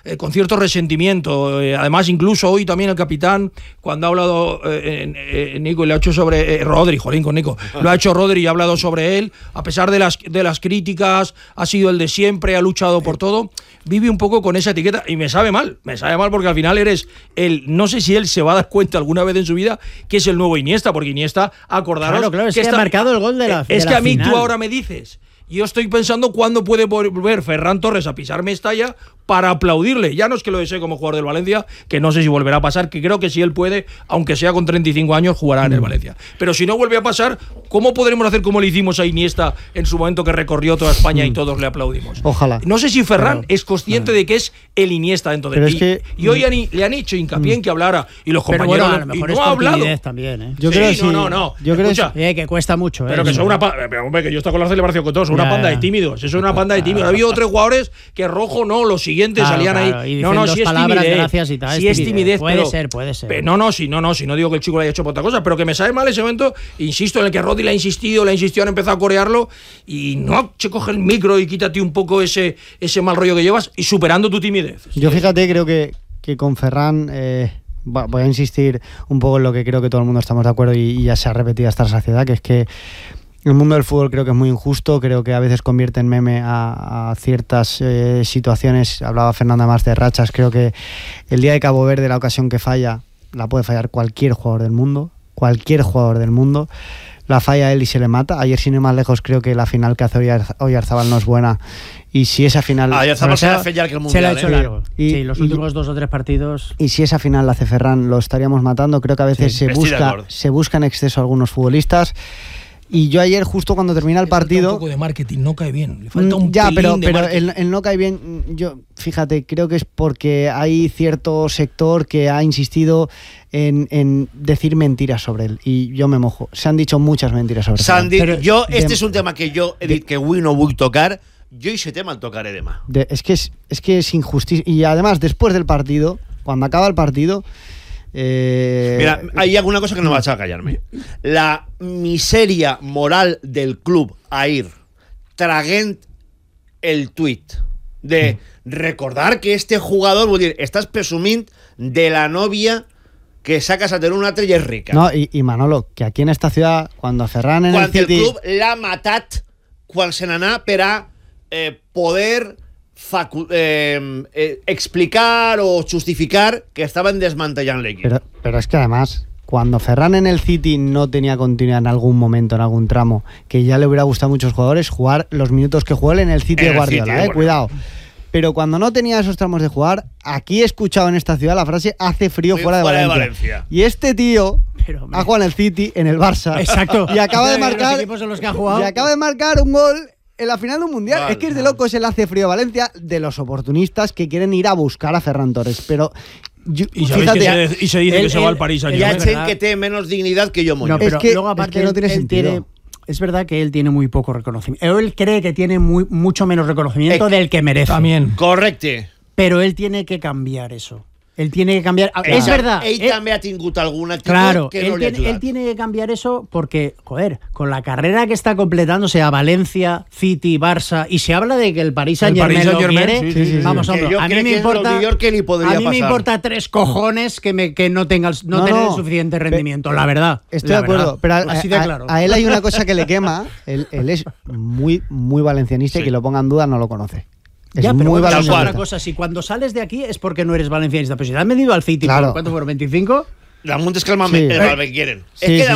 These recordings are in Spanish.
con cierto resentimiento. Además, incluso hoy también el capitán, cuando ha hablado Nico y le ha hecho sobre Rodri, jolín con Nico, lo ha hecho Rodri y ha hablado sobre él, a pesar de las críticas, ha sido el de siempre, ha luchado por todo, vive un poco con esa etiqueta y me sabe mal porque al final eres no sé si él se va a dar cuenta alguna vez en su vida que es el nuevo Iniesta, porque Iniesta, acordaros, claro, es que ha marcado el gol de la es de que la a mí final. Tú ahora me dices, yo estoy pensando cuándo puede volver Ferran Torres a pisar Mestalla para aplaudirle. Ya no es que lo desee como jugador del Valencia, que no sé si volverá a pasar, que creo que si él puede, aunque sea con 35 años, jugará en el Valencia. Pero si no vuelve a pasar, ¿cómo podremos hacer como le hicimos a Iniesta en su momento que recorrió toda España y todos le aplaudimos? Ojalá. No sé si Ferran es consciente de que es el Iniesta dentro de él. Y hoy le han hecho hincapié en que hablara, y los compañeros bueno, a lo mejor y es no ha hablado. También, ¿eh? Yo creo que sí. No. Yo creo Escucha, que cuesta mucho, pero que son pero hombre, que yo estoy con la celebración con todos, son una panda de tímidos. Eso es una panda de tímidos. Ha habido 3 jugadores que rojo no, los siguientes salían ahí. No, si es palabras, timidez. gracias y tal. Si es timidez, puede ser. Si no digo que el chico lo haya hecho por otra cosa, pero que me sabe mal ese momento, insisto, en el que Rodri le ha insistido, han empezado a corearlo y no se coge el micro y quítate un poco ese mal rollo que llevas y superando tu timidez. Yo fíjate, creo que con Ferran voy a insistir un poco en lo que creo que todo el mundo estamos de acuerdo y ya se ha repetido hasta la saciedad, que es que el mundo del fútbol creo que es muy injusto, creo que a veces convierte en meme a ciertas situaciones. Hablaba Fernanda más de rachas, creo que el día de Cabo Verde, la ocasión que falla, la puede fallar cualquier jugador del mundo, la falla él y se le mata. Ayer, sin ir más lejos, creo que la final que hace Oyarzabal no es buena, y si esa final Oyarzabal se la hace ya que el mundial, se la ha hecho largo. Y los últimos 2 o 3 partidos, y si esa final la hace Ferran, lo estaríamos matando. Creo que a veces se busca en exceso a algunos futbolistas. Y yo ayer, justo cuando termina el partido, un poco de marketing, no cae bien. Le falta un pero marketing. el no cae bien. Yo, fíjate, creo que es porque hay cierto sector que ha insistido en decir mentiras sobre él. Y yo me mojo. Se han dicho muchas mentiras sobre Sandy, él. este és un tema que jo he dit que avui no vull tocar. Jo ese tema el tocaré demà. Es que es injusticia. Y además, después del partido, cuando acaba el partido... Mira, hay alguna cosa que no vas a callarme. La misèria moral del club ahir traguent el tuit de recordar que este jugador, vull dir, estàs presumint de la novia que s'ha casat en un altre i és rica. No, y Manolo, que aquí en esta ciudad, cuando Ferran en el City... el club l'ha matat quan se n'anà per a poder explicar o justificar que estaban desmantellando l'equip. Pero es que además, cuando Ferran en el City no tenía continuidad en algún momento, en algún tramo, que ya le hubiera gustado a muchos jugadores jugar los minutos que jugó él en el City de Guardiola, cuidado. Pero cuando no tenía esos tramos de jugar, aquí he escuchado en esta ciudad la frase hace frío fuera de Valencia. Y este tío ha jugado en el City, en el Barça. Exacto. Y acaba de marcar los equipos en los que ha jugado. Y acaba de marcar un gol en la final de un mundial. Vale, es que es de locos el hace frío Valencia de los oportunistas que quieren ir a buscar a Ferran Torres. Pero fíjate, se dice que se va al París Saint-Germain. Hi ha gent que té menos dignidad que yo. No, pero luego aparte no tiene sentido. Es verdad que él tiene muy poco reconocimiento. Él cree que tiene mucho menos reconocimiento del que merece. También. Correcto. Pero él tiene que cambiar eso. Él tiene que cambiar. Es verdad. Él también ha tingut alguna actitud que no le ha ayudado. Él tiene que cambiar eso porque, joder, con la carrera que está completando, sea Valencia, City, Barça, y se habla de que el Paris Saint-Germain lo quiere. Vamos, hombre, a mí me importa 3 cojones que no tenga el suficiente rendimiento, la verdad. Estoy de acuerdo, pero a él hay una cosa que le quema. Él es muy, muy valencianista y que lo ponga en duda no lo conoce. Ya, pero muy otra cosa, si cuando sales de aquí es porque no eres valencianista, pero si te has medido al City, claro. ¿Cuánto fueron? ¿25? La monta es que el Malve quieren.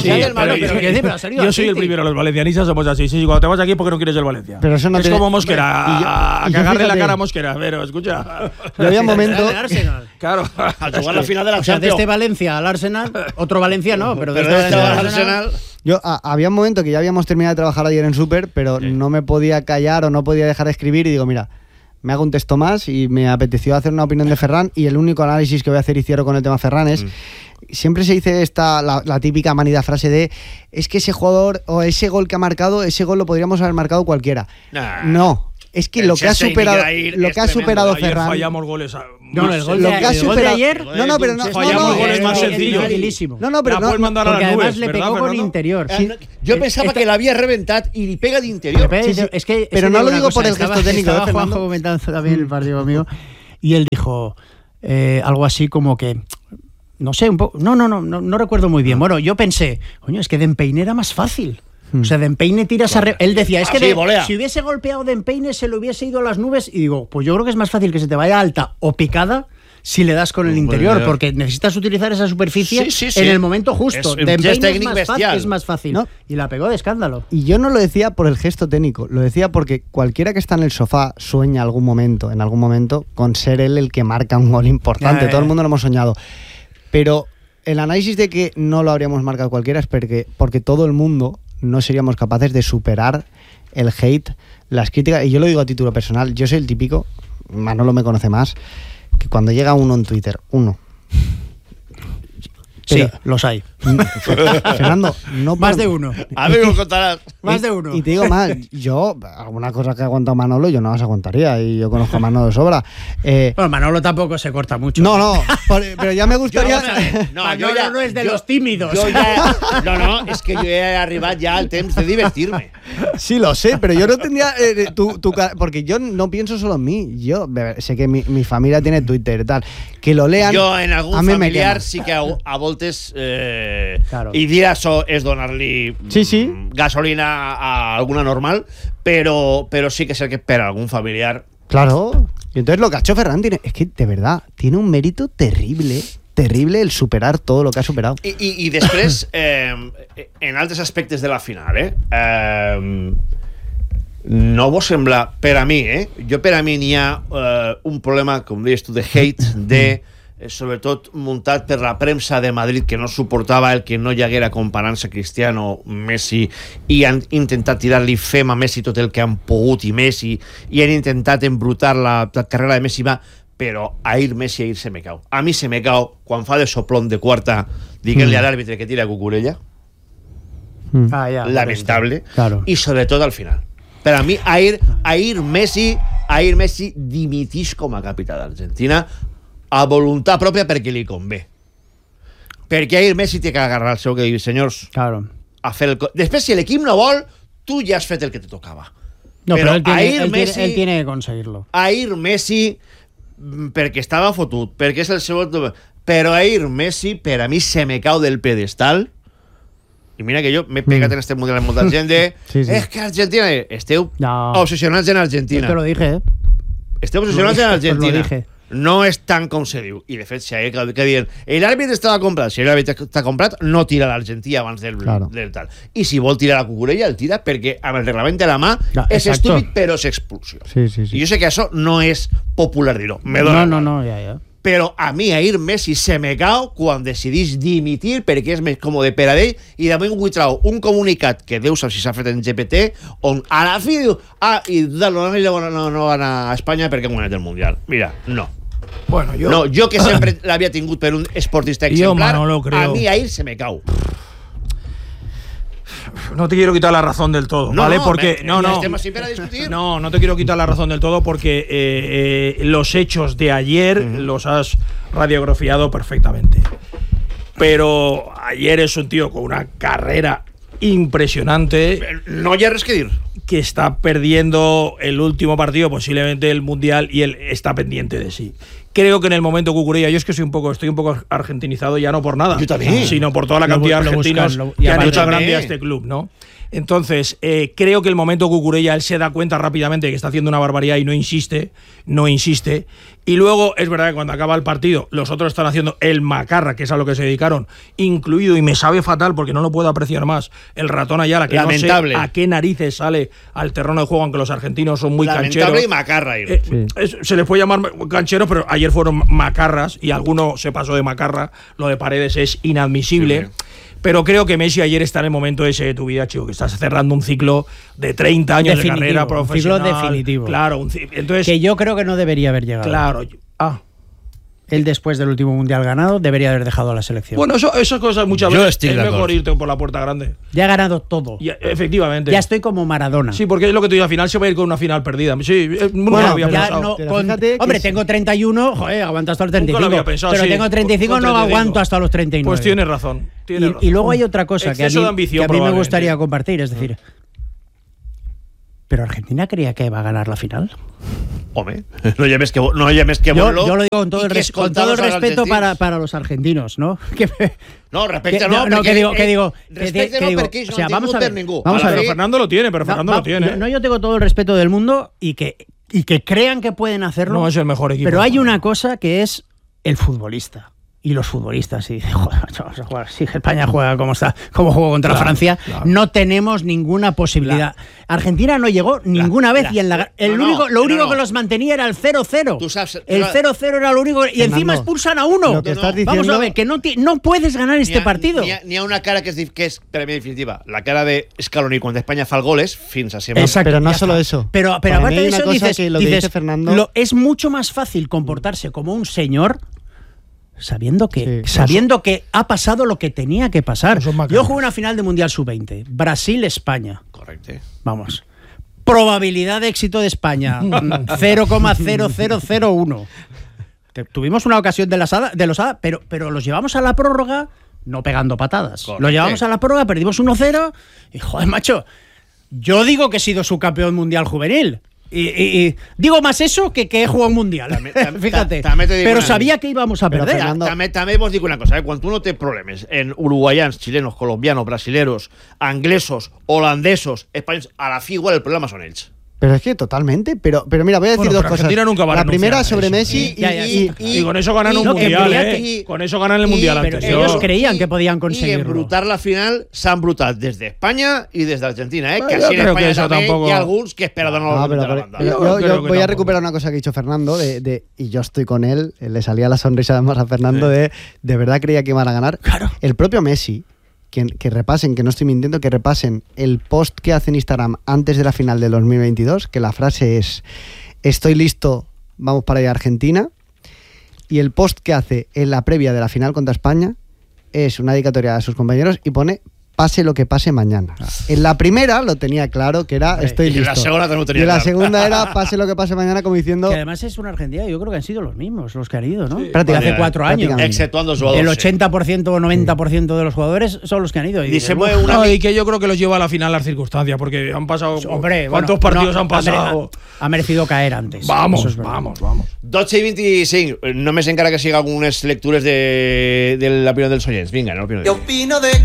Yo soy el primero, los valencianistas somos así. Sí, cuando te vas aquí es porque no quieres el Valencia. Pero eso no es como Mosquera, a cagarle la cara a Mosquera. Pero escucha. Yo había un momento. Claro. A jugar la final de la Champions. O sea, de este Valencia al Arsenal, otro Valencia no, pero de este al Arsenal. Yo había un momento que ya habíamos terminado de trabajar ayer en Super, pero no me podía callar o no podía dejar de escribir y digo, mira, me hago un texto más y me apeteció hacer una opinión de Ferran y el único análisis que voy a hacer y cierro con el tema Ferran es siempre se dice la típica manida frase de es que ese jugador o ese gol que ha marcado, ese gol lo podríamos haber marcado cualquiera. No, es que lo que ha superado Ferran. Fallamos goles. El gol de ayer. Fallamos goles más sencillos. No, pero puedes mandar a porque las además nubes, le pegó con interior. Yo pensaba que la había reventado y le pega de interior. Pero no lo digo por el gesto técnico. Estaba Juanjo comentando también el partido conmigo y él dijo, dijo algo así como que... No sé, un poco... No recuerdo muy bien. Bueno, yo pensé, coño, es que Dempeine era más fácil. O sea, Dempeine tiras a... Él decía, es que si hubiese golpeado Dempeine se le hubiese ido a las nubes. Y digo, pues yo creo que es más fácil que se te vaya alta o picada si le das con el interior, porque necesitas utilizar esa superficie en el momento justo. Dempeine es más fácil. ¿No? Y la pegó de escándalo. Y yo no lo decía por el gesto técnico, lo decía porque cualquiera que está en el sofá sueña en algún momento, con ser él el que marca un gol importante. Todo el mundo lo hemos soñado. Pero el análisis de que no lo habríamos marcado cualquiera es porque todo el mundo no seríamos capaces de superar el hate, las críticas. Y yo lo digo a título personal, yo soy el típico, Manolo me conoce más, que cuando llega uno en Twitter, sí, los hay. Fernando, no más de uno. A ver, me contarás. Más de uno. Y te digo más, yo, alguna cosa que ha aguantado Manolo, yo no las aguantaría. Y yo conozco a Manolo de sobra. Bueno, Manolo tampoco se corta mucho. No, pero ya me gustaría. Manolo no es de los tímidos. Es que yo he arribat ya al temps de divertirme. Sí, lo sé, pero yo no tendría. Porque yo no pienso solo en mí. Yo sé que mi familia tiene Twitter y tal. Que lo lean. Yo en algún familiar sí que a voltes. Claro. I dir això és donar-li gasolina a alguna normal, pero sí que sé que per algún familiar. Claro. Y entonces lo que ha hecho Ferran es que de verdad tiene un mérito terrible el superar todo lo que ha superado. I després, en altres aspectes de la final, no vos sembla, per a mi, per a mi n'hi ha un problema, com deies tu, de hate, sobretot muntat per la premsa de Madrid, que no suportava el que no hi haguera comparant-se Cristiano, Messi, i han intentat tirar-li fem a Messi tot el que han pogut, i han intentat embrutar la carrera de Messi, però ahir Messi se me cau. A mi se me cau quan fa de soplón de quarta dient-li a l'àrbitre que tira cucurella. Lamentable. Claro. I sobretot al final. Per a mi, ahir Messi dimitix com a capità d'Argentina a voluntat pròpia perquè li convé. Perquè ahir Messi té que agarrar el seu que diu, senyors, a fer el... Després, si l'equip no vol, tu ja has fet el que te tocava. No, però él tiene que conseguirlo. Ahir Messi, perquè estava fotut, perquè és el seu... Però ahir Messi, per a mi, se me cau del pedestal. I mira que jo m'he pegat en este mundial amb molta gent de... És que Argentina... Esteu obsessionats en Argentina. Yo te lo dije, Esteu obsessionats en Argentina. Pues lo dije. No és tant com se diu. I de fet, si hi ha que dir l'àrbitre estava comprat, si l'àrbitre està comprat, no tira l'Argentina abans del tal. I si vol tirar la cucurella, el tira perquè amb el reglament de la mà és estúpid, però és expulsió. Sí. I jo sé que això no és popular dir-ho. No, ja. Però a mi ahir Messi se me cau quan decidís dimitir perquè és més còmode per a ell, i també vull trau un comunicat que Déu sap si s'ha fet en GPT on a la fi diu i no van a Espanya perquè han guanyat el Mundial. Mira, no. Bueno, jo que sempre l'havia tingut per un esportista exemplar, a mi ahir se me cau. No te quiero quitar la razón del todo, ¿vale? Porque no te quiero quitar la razón del todo porque los hechos de ayer los has radiografiado perfectamente. Pero ayer es un tío con una carrera impresionante. No hi ha res que dir. Que está perdiendo el último partido, posiblemente el Mundial, y él está pendiente de sí. Creo que en el momento Cucurella, yo es que estoy un poco argentinizado, ya no por nada, yo también, sino por toda la cantidad de argentinos que han hecho grande a este club, ¿no? Entonces, creo que el momento Cucurella, él se da cuenta rápidamente que está haciendo una barbaridad y no insiste. Y luego, es verdad que cuando acaba el partido, los otros están haciendo el macarra, que es a lo que se dedicaron, incluido, y me sabe fatal porque no lo puedo apreciar más, el ratón Ayala, que lamentable. No sé a qué narices sale al terreno de juego, aunque los argentinos son muy lamentable cancheros. Y macarra. Se les puede llamar cancheros, pero ayer fueron macarras y alguno se pasó de macarra. Lo de Paredes es inadmisible. Sí. Pero creo que Messi ayer está en el momento ese de tu vida, chico, que estás cerrando un ciclo de 30 años definitivo, de carrera profesional. Un ciclo definitivo. Claro, entonces, que yo creo que no debería haber llegado. Claro. Él después del último mundial ganado debería haber dejado a la selección. Bueno, esas cosas muchas veces es mejor irte por la puerta grande. Ya ha ganado todo. Efectivamente. Ya estoy como Maradona. Sí, porque es lo que te digo, al final se va a ir con una final perdida. Sí, bueno, ya no, hombre, tengo 31, aguanto hasta los 35. Nunca lo había pensado, pero tengo 35, no aguanto hasta los 39. Pues tienes razón. Y luego hay otra cosa que a mí me gustaría compartir, es decir, Pero Argentina creía que iba a ganar la final. Home, no llames que yo lo digo con todo el respeto para los argentinos, ¿no? No, respecte no, o sea, vamos a ver. Pero Fernando lo tiene, yo tengo todo el respeto del mundo y que crean que pueden hacerlo. No es el mejor equipo. Pero hay una cosa que es el futbolista. Y los futbolistas, si España juega como jugó contra Francia, no tenemos ninguna posibilidad. Argentina no llegó ninguna vez y lo único que los mantenía era el 0-0. El 0-0 era lo único y encima expulsan a uno. Vamos a ver, que no puedes ganar este partido. Ni a una cara que es para mí definitiva. La cara de Scaloni cuando España fa el goles, fins a siempre. Exacto, pero no solo eso. Pero aparte de eso dices, Fernando, es mucho más fácil comportarse como un señor sabiendo que ha pasado lo que tenía que pasar. Yo jugué una final de Mundial Sub-20, Brasil-España. Correcto. Vamos. Probabilidad de éxito de España, 0,0001. Tuvimos una ocasión de losada, pero los llevamos a la prórroga no pegando patadas. Correcto. Los llevamos a la prórroga, perdimos 1-0 y, joder, macho, yo digo que he sido subcampeón mundial juvenil. Y digo más eso que he jugado un mundial. Fíjate. Pero sabía que íbamos a perder. También vos digo una cosa, cuando tú no te problemes en uruguayans, chilenos, colombianos, brasileros, anglesos, holandesos, españoles, a la fi igual el problema son ellos. Pero es que totalmente, pero mira, voy a decir dos cosas. Nunca va a la primera sobre Messi y con eso ganan un mundial, con eso ganan el mundial antes. Ellos creían que podían conseguirlo. Y en brutar la final s'han brutat desde España y desde Argentina, que así en España tampoco. Y algunos que esperan no lo la banda. Yo voy a recuperar una cosa que ha dicho Fernando y yo estoy con él, le salía la sonrisa además a Fernando de verdad creía que iban a ganar. Claro. El propio Messi, que repasen, que no estoy mintiendo, que repasen el post que hace en Instagram antes de la final del 2022, que la frase es: estoy listo, vamos para allá Argentina, y el post que hace en la previa de la final contra España es una dedicatoria a sus compañeros y pone: pase lo que pase mañana. En la primera lo tenía claro, que era estoy listo. Y en la segunda no tenía y en la segunda era pase lo que pase mañana, como diciendo... Que además es una Argentina, yo creo que han sido los mismos los que han ido, ¿no? Sí. Hace 4 años. Exceptuando los jugadores. El 80% o 90% de los jugadores son los que han ido. Y que yo creo que los lleva a la final las circunstancias, porque han pasado... ¿Cuántos partidos han pasado? Ha merecido caer antes. Vamos. 12:25. Només encara que siga algunes lectures de l'opinió dels oients. Vinga, l'opinió. Jo opino de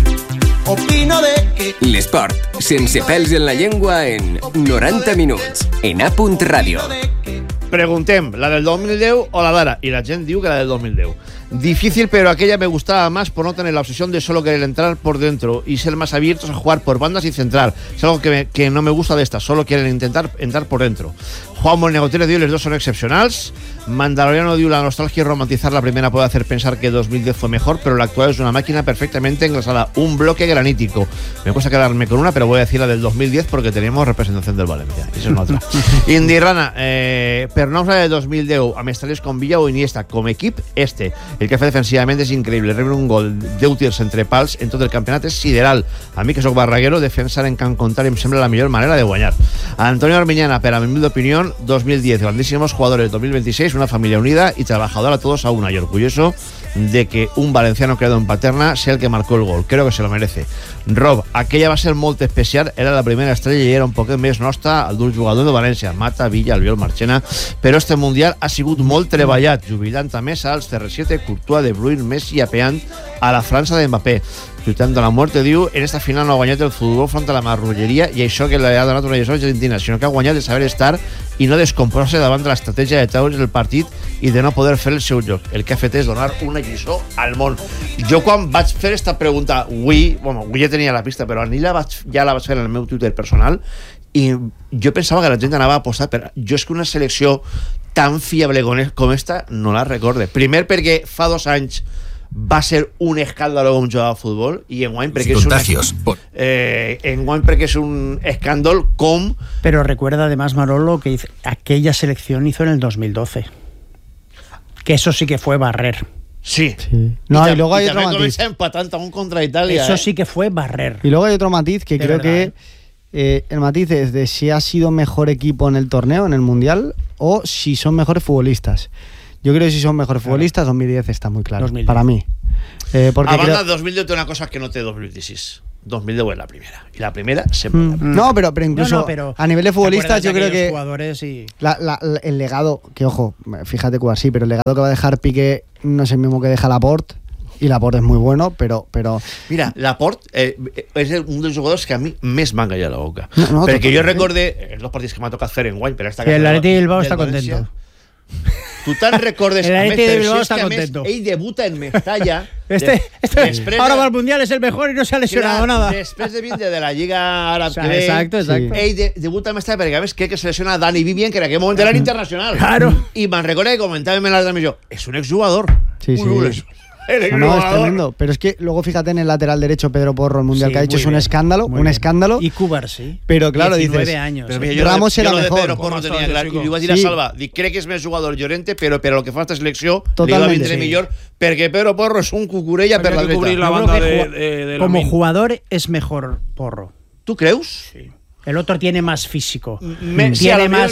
que l'esport, sense pèls en la llengua en 90 minuts, en A.Radio. Preguntem, la del 2010 o la d'ara? Y la gent diu que la del 2010. Difícil, pero aquella me gustaba más por no tener la obsesión de solo querer entrar por dentro y ser más abiertos a jugar por bandas y centrar. Es algo que no me gusta de estas, solo quieren intentar entrar por dentro. Juan Molnegoteres diu, les dos son excepcionals. Mandaloriano diu, la nostalgia y romantizar la primera puede hacer pensar que 2010 fue mejor, pero la actual es una máquina perfectamente engrasada, un bloque granítico. Me cuesta quedarme con una, pero voy a decir la del 2010 porque tenemos representación del Valencia. Esa es una otra. Indy Rana, per no usar el 2010 a Mestales con Villa o Iniesta com equip, el que fa defensivament és increïble, rebre un gol d'10 tirs entre pals en tot el campionat és sideral. A mi, que soc barraguero, defensar en Can Contar em sembla la millor manera de guanyar. Antonio Armiñana, per a mi humilde opinión, 2010, grandísimos jugadores. 2026, una familia unida y trabajadora, todos a una, y orgulloso de que un valenciano creado en Paterna sea el que marcó el gol. Creo que se lo merece. Rob, aquella va ser molt especial, era la primera estrella i era un poquet més nostra el dur jugador de València, Mata, Villa, Albiol, Marchena, però este mundial ha sigut molt treballat, jubilant a més als CR7, Courtois, De Bruyne, Messi, apeant a la França de Mbappé. Lluitant de la muerte, diu, en esta final no ha guanyat el futbol front a la marrulleria i això que li ha donat una lliçó a Argentina, sinó que ha guanyat de saber estar i no descomposar-se davant de l'estratègia de treure's el partit i de no poder fer el seu joc. El que ha fet és donar una lliçó al món. Jo quan vaig fer esta pregunta, avui ja tenia la pista, però ja la vaig fer en el meu Twitter personal i jo pensava que la gent anava a apostar, però jo és que una selecció tan fiable com esta no la recorde. Primer perquè fa 2 anys va ser un escándalo com jugar a futbol i enguany perquè és un escándalo com... Pero recuerda además, Manolo, que aquella selección hizo en el 2012, que eso sí que fue barrer. Sí. No, y luego hay otro matiz. Empatando aún contra Italia. Eso sí que fue barrer. Y luego hay otro matiz que creo que el matiz es de si ha sido mejor equipo en el torneo, en el Mundial, o si son mejores futbolistas. Yo creo que si son mejores futbolistas, 2010 está muy claro. 2010. Para mí. Porque a banda, 2010 té una cosa que no té 2016. 2010 es la primera. Y la primera siempre la primera. No, pero incluso a nivel de futbolistas yo creo que jugadores y... el legado, que ojo, fíjate que así, pero el legado que va a dejar Piqué no es el mismo que deja Laporte. Y Laporte es muy bueno, pero... Mira, Laporte és un dels jugadors que a mi més m'han callat la boca. Perquè jo recordé els dos partits que m'ha tocat fer en guany, per esta casa... El Atleti Bilbao està contento. Tu te'n recordes... El Atleti Bilbao está contento. Ell debuta en Mestalla... Ahora va al Mundial, es el mejor y no se ha lesionado nada. Després de vindre de la Lliga Àrab... Exacto. Ell debuta en Mestalla perquè a més crec que se lesiona Dani Vivien, que en aquell moment era internacional. Claro. I me'n recordo que comentàvem en la transmissió, és un exjugador. Sí. No, es tremendo. Pero es que luego fíjate en el lateral derecho, Pedro Porro, el mundial que ha hecho es un escándalo. Y Cubar, sí. Pero claro, 19 dices, años. Pero Ramos era mejor. Pedro Porro tenia clar. I li vaig dir a Salva, crec que és més jugador Llorente, però per lo que fa esta selecció li va vindre millor, perquè Pedro Porro és un cucurella per la dreta. La banda de como jugador es mejor Porro. ¿Tú creus? Sí. El otro tiene más físico, tiene más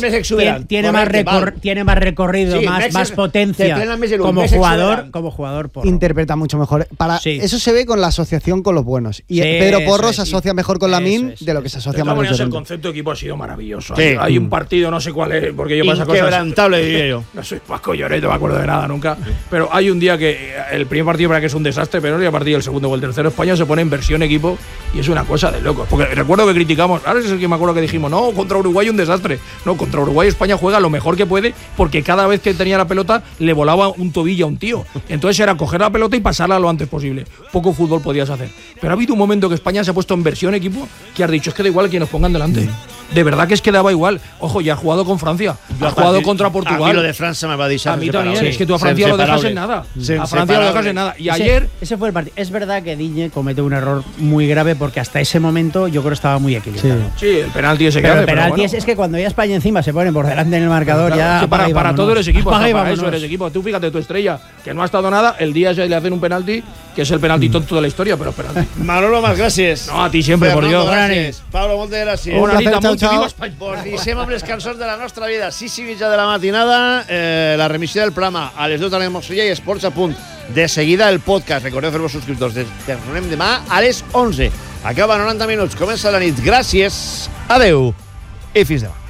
recorrido, más potencia. Como jugador Porro. Interpreta mucho mejor. Eso se ve con la asociación con los buenos. Y Pedro Porro se asocia mejor con Lamine de lo que se asocia más con el concepto de equipo ha sido maravilloso. Sí. Hay un partido, no sé cuál es, porque yo pasa cosas... Inquebrantable, diría yo. No soy Paco Lloret, no me acuerdo de nada nunca. Pero hay un día que el primer partido para que es un desastre, pero a partir del segundo o el tercero España se pone en versión equipo y es una cosa de locos. Porque recuerdo que criticamos, ahora es el que me acuerdo que dijimos, no, contra Uruguay un desastre. No, contra Uruguay España juega lo mejor que puede porque cada vez que tenía la pelota le volaba un tobillo a un tío. Entonces era coger la pelota y pasarla lo antes posible. Poco fútbol podías hacer. Pero ha habido un momento que España se ha puesto en versión equipo que has dicho, es que da igual que nos pongan delante. De verdad que es que daba igual. Ojo, ya ha jugado con Francia, ha jugado contra Portugal. A mí lo de Francia me va a decir. A mí también, es que tú a Francia lo dejas en nada. A Francia lo dejas en nada. Y ayer... Ese fue el partido. Es verdad que Digne comete un error muy grave porque hasta ese momento yo creo que estaba muy equilibrado. Sí, el penalti ese que hace. El penalti es que cuando ya España encima se pone por delante en el marcador, ya... Para todo eres equipo, para eso eres equipo. Tú fíjate, tu estrella, que no ha estado nada, el día se le hacen un penalti, que es el penalti tonto de la historia, pero es penalti. Manolo, más gracias. No, a ti siempre, por Dios. Gracias. Pablo, moltes gràcies. Una nit, viva Espanya. Deixem amb les cançons de la nostra vida. 6:30 de la matinada, la remissió del programa a les 2 de la Mossilla i Esports a punt. De seguida el podcast. Recordeu fer-vos subscriptors. Tornem demà a les 11. Acaba 90 minuts. Comença la nit. Gràcies. Adeu. I fins demà.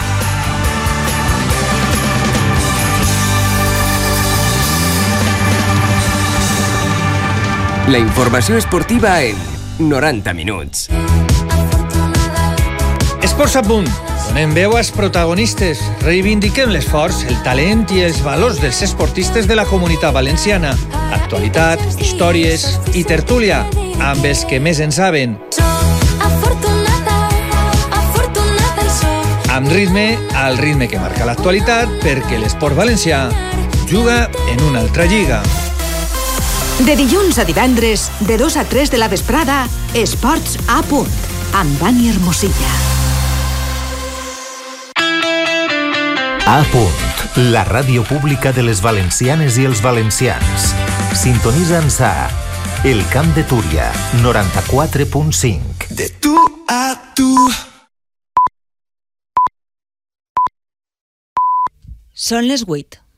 La informació esportiva en 90 minuts. Esports a punt. Donem veu als protagonistes. Reivindiquem l'esforç, el talent i els valors dels esportistes de la Comunitat Valenciana. Actualitat, històries i tertúlia amb els que més en saben. Amb ritme, al ritme que marca l'actualitat, perquè l'esport valencià juga en una altra lliga. De dilluns a divendres, de 2 a 3 de la vesprada, Esports a punt, amb Dani Hermosilla. A punt, la ràdio pública de les valencianes i els valencians. Sintonitza'ns a El Camp de Túria, 94.5. De tu a tu. Són les 8.